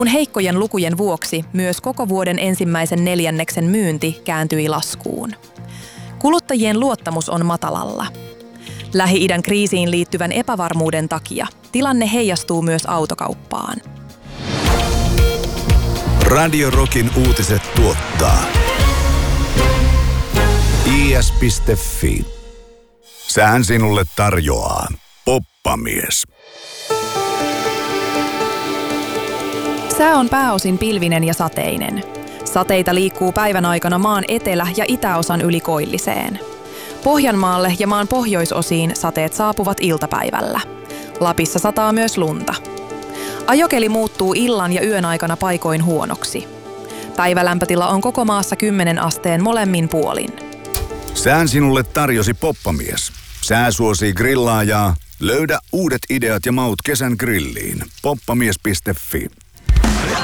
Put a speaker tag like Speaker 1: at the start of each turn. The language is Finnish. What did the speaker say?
Speaker 1: Heikkojen lukujen vuoksi myös koko vuoden ensimmäisen neljänneksen myynti kääntyi laskuun. Kuluttajien luottamus on matalalla. Lähi-idän kriisiin liittyvän epävarmuuden takia tilanne heijastuu myös autokauppaan.
Speaker 2: Radio Rockin uutiset tuottaa is.fi. Sään sinulle tarjoaa Poppamies.
Speaker 1: Sää on pääosin pilvinen ja sateinen. Sateita liikkuu päivän aikana maan etelä- ja itäosan yli koilliseen. Pohjanmaalle ja maan pohjoisosiin sateet saapuvat iltapäivällä. Lapissa sataa myös lunta. Ajokeli muuttuu illan ja yön aikana paikoin huonoksi. Päivälämpötila on koko maassa 10 asteen molemmin puolin.
Speaker 2: Sään sinulle tarjosi Poppamies. Sää suosii grillaajaa. Löydä uudet ideat ja maut kesän grilliin. Poppamies.fi.